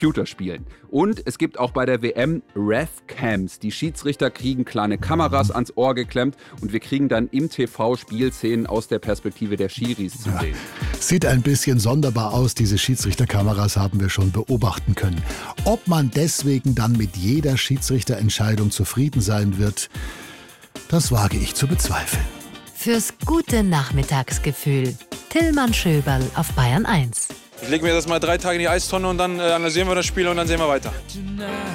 Computerspielen. Und es gibt auch bei der WM Ref-Cams. Die Schiedsrichter kriegen kleine Kameras ans Ohr geklemmt und wir kriegen dann im TV Spielszenen aus der Perspektive der Schiris zu sehen. Sieht ein bisschen sonderbar aus, diese Schiedsrichterkameras haben wir schon beobachten können. Ob man deswegen dann mit jeder Schiedsrichterentscheidung zufrieden sein wird, das wage ich zu bezweifeln. Fürs gute Nachmittagsgefühl. Tillmann Schöberl auf Bayern 1. Ich lege mir das mal 3 Tage in die Eistonne und dann analysieren wir das Spiel und dann sehen wir weiter.